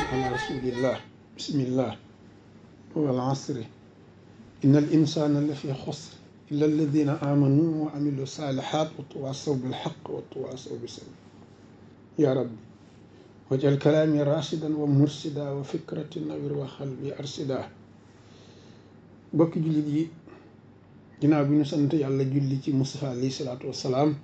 على رسول الله بسم الله والعصر إن الإنسان لفي خسر إلا الذين آمنوا وعملوا الصالحات وتواصوا بالحق وتواصوا بالصبر يا رب واجعل كلامي راشدا ومرشدا وفكرة نوير وقلبي أرشدا bokki jullit yi ginnaaw bi ñu sant yàlla julli ci Mustafa alayhi salaatu wasalaam